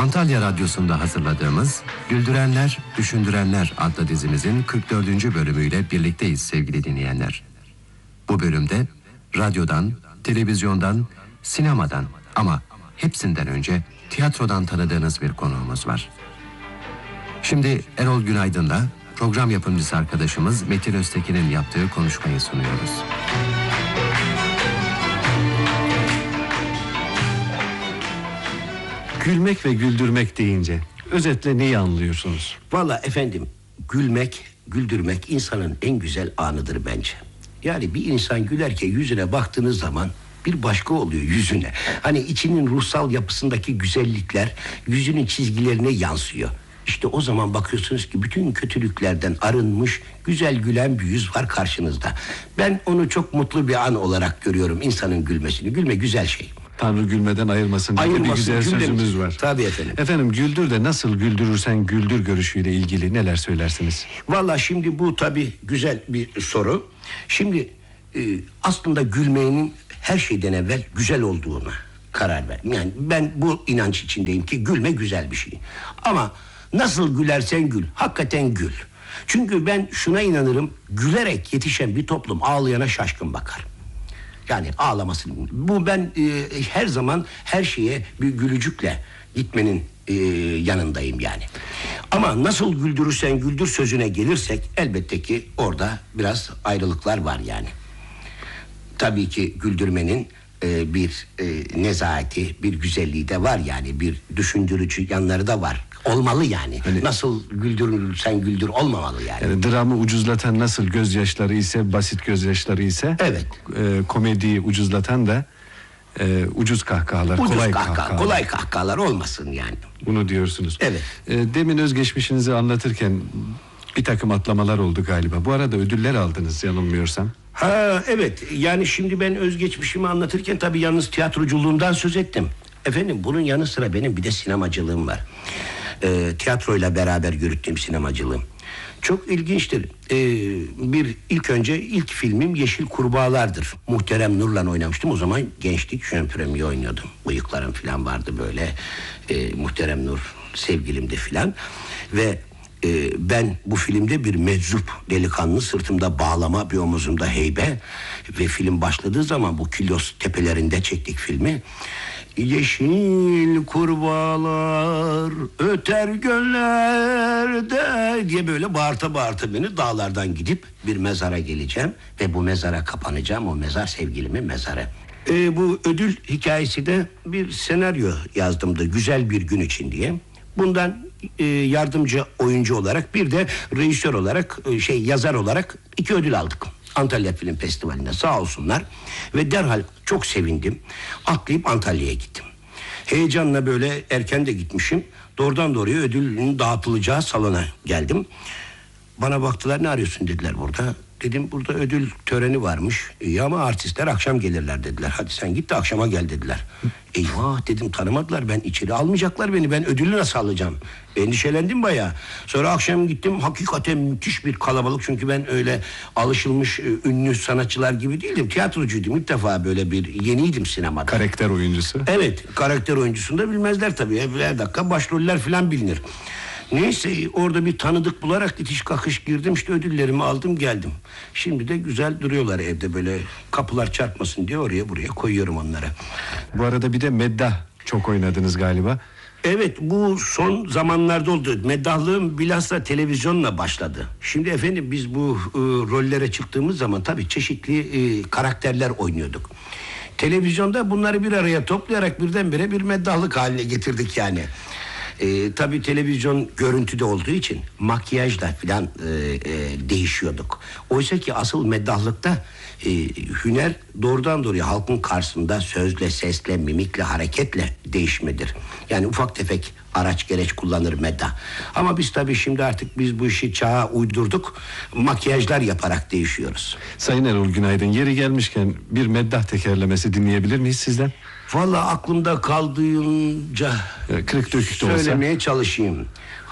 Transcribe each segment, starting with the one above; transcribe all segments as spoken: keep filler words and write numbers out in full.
Antalya Radyosu'nda hazırladığımız Güldürenler, Düşündürenler adlı dizimizin kırk dördüncü bölümüyle birlikteyiz sevgili dinleyenler. Bu bölümde radyodan, televizyondan, sinemadan ama hepsinden önce tiyatrodan tanıdığınız bir konuğumuz var. Şimdi Erol Günaydın'la program yapımcısı arkadaşımız Metin Öztekin'in yaptığı konuşmayı sunuyoruz. Gülmek ve güldürmek deyince özetle neyi anlıyorsunuz? Vallahi efendim, gülmek, güldürmek insanın en güzel anıdır bence. Yani bir insan gülerken yüzüne baktığınız zaman bir başka oluyor yüzüne. Hani içinin ruhsal yapısındaki güzellikler yüzünün çizgilerine yansıyor. İşte o zaman bakıyorsunuz ki bütün kötülüklerden arınmış, güzel gülen bir yüz var karşınızda. Ben onu çok mutlu bir an olarak görüyorum, insanın gülmesini. Gülme güzel şey. Tanrı gülmeden ayırmasın diye bir güzel cümlemiz. sözümüz var. Tabii efendim. Efendim, güldür de nasıl güldürürsen güldür görüşüyle ilgili neler söylersiniz? Vallahi şimdi bu tabii güzel bir soru. Şimdi e, aslında gülmenin her şeyden evvel güzel olduğuna karar verdim. Yani ben bu inanç içindeyim ki gülme güzel bir şey. Ama nasıl gülersen gül, hakikaten gül. Çünkü ben şuna inanırım, gülerek yetişen bir toplum ağlayana şaşkın bakar. Yani ağlamasın. Bu ben e, her zaman her şeye bir gülücükle gitmenin e, yanındayım yani. Ama nasıl güldürürsen güldür sözüne gelirsek elbette ki orada biraz ayrılıklar var yani. Tabii ki güldürmenin e, bir e, nezahati, bir güzelliği de var yani. Bir düşündürücü yanları da var. Olmalı yani. Hani, nasıl güldürürsen güldür olmamalı yani. Yani dramı ucuzlatan nasıl gözyaşları ise, basit gözyaşları ise, evet. E, komediyi ucuzlatan da e, ucuz kahkahalar, ucuz kolay kahkaha, kahkahalar. Kolay kahkahalar olmasın yani. Bunu diyorsunuz. Evet. E, demin özgeçmişinizi anlatırken bir takım atlamalar oldu galiba. Bu arada ödüller aldınız yanılmıyorsam. Ha evet, yani şimdi ben özgeçmişimi anlatırken tabii yalnız tiyatroculuğumdan söz ettim. Efendim bunun yanı sıra benim bir de sinemacılığım var. Ee, tiyatroyla beraber yürüttüğüm sinemacılığım. Çok ilginçtir. Ee, bir ilk önce ilk filmim Yeşil Kurbağalardır. Muhterem Nur'la oynamıştım. O zaman gençlik, şömpremiye oynuyordum. Bıyıklarım falan vardı böyle. Ee, Muhterem Nur sevgilimdi falan. Ve e, ben bu filmde bir meczup delikanlı, sırtımda bağlama, bir omuzumda heybe. Ve film başladığı zaman bu Kilyos tepelerinde çektik filmi. Yeşil kurbağalar öter göllerde diye böyle bağırta bağırta beni dağlardan gidip bir mezara geleceğim ve bu mezara kapanacağım. O mezar sevgilimin mezarı. Ee, bu ödül hikayesi de bir senaryo yazdım da güzel bir gün için diye. Bundan e, yardımcı oyuncu olarak bir de rejisör olarak e, şey yazar olarak iki ödül aldık. Antalya Film Festivali'nde sağ olsunlar. Ve derhal çok sevindim. Atlayıp Antalya'ya gittim. Heyecanla böyle erken de gitmişim. Doğrudan doğruya ödülün dağıtılacağı salona geldim. Bana baktılar, ne arıyorsun dediler burada. Dedim burada ödül töreni varmış. İyi ama artistler akşam gelirler dediler. Hadi sen git de akşama gel dediler. Eyvah dedim, tanımadılar, ben içeri almayacaklar beni. Ben ödülü nasıl alacağım? Endişelendim bayağı. Sonra akşam gittim, hakikaten müthiş bir kalabalık. Çünkü ben öyle alışılmış ünlü sanatçılar gibi değildim. Tiyatrocuydum, ilk defa böyle bir yeniydim sinemada. Karakter oyuncusu. Evet, karakter oyuncusunu da bilmezler tabii. Her dakika başroller falan bilinir. Neyse orada bir tanıdık bularak itiş kakış girdim, işte ödüllerimi aldım geldim. Şimdi de güzel duruyorlar evde, böyle kapılar çarpmasın diye oraya buraya koyuyorum onları. Bu arada bir de meddah çok oynadınız galiba. Evet, bu son zamanlarda oldu. Meddahlığım bilhassa televizyonla başladı. Şimdi efendim biz bu e, rollere çıktığımız zaman tabii çeşitli e, karakterler oynuyorduk. Televizyonda bunları bir araya toplayarak birdenbire bir meddahlık haline getirdik yani. Ee, tabii televizyon görüntüde olduğu için makyajla falan e, e, değişiyorduk. Oysa ki asıl meddahlıkta e, hüner doğrudan doğruya halkın karşısında sözle, sesle, mimikle, hareketle değişmedir. Yani ufak tefek araç gereç kullanır meddah. Ama biz tabii şimdi artık biz bu işi çağa uydurduk. Makyajlar yaparak değişiyoruz. Sayın Erol Günaydın, yeri gelmişken bir meddah tekerlemesi dinleyebilir miyiz sizden? Vallahi aklımda kaldığınca kırık dökük de olsa söylemeye çalışayım.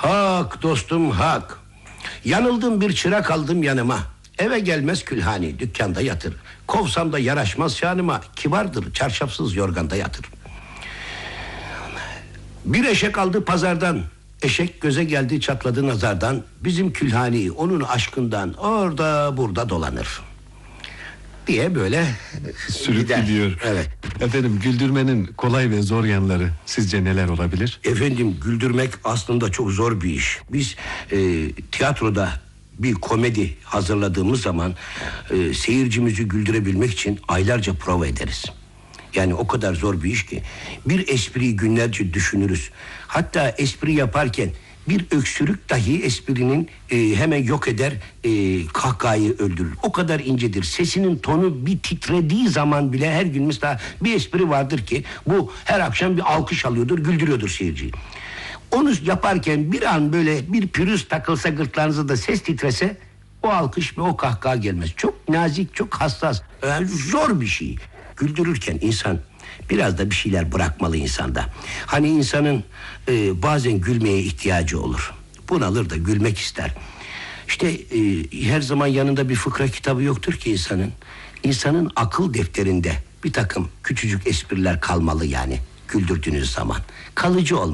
Hak dostum hak. Yanıldım, bir çırak aldım yanıma. Eve gelmez külhani, dükkanda yatır. Kovsam da yaraşmaz şanıma. Kibardır, çarşafsız yorganda yatır. Bir eşek aldı pazardan. Eşek göze geldi çatladı nazardan. Bizim külhani onun aşkından orada burada dolanır diye böyle Sürüp gider. gidiyor. Evet. Efendim, güldürmenin kolay ve zor yanları sizce neler olabilir? Efendim, güldürmek aslında çok zor bir iş. Biz e, tiyatroda bir komedi hazırladığımız zaman e, seyircimizi güldürebilmek için aylarca prova ederiz. Yani o kadar zor bir iş ki bir espriyi günlerce düşünürüz. Hatta espri yaparken bir öksürük dahi esprinin e, hemen yok eder, e, kahkahayı öldürür. O kadar incedir. Sesinin tonu bir titrediği zaman bile her gün mesela bir espri vardır ki bu her akşam bir alkış alıyordur, güldürüyordur seyirciyi. Onu yaparken bir an böyle bir pürüz takılsa gırtlağınıza da ses titrese o alkış ve o kahkaha gelmez. Çok nazik, çok hassas. Yani zor bir şey. Güldürürken insan biraz da bir şeyler bırakmalı insanda. Hani insanın e, bazen gülmeye ihtiyacı olur. Bunalır da gülmek ister. İşte e, her zaman yanında bir fıkra kitabı yoktur ki insanın. İnsanın akıl defterinde bir takım küçücük espriler kalmalı yani. Güldürdüğünüz zaman. Kalıcı olmalı.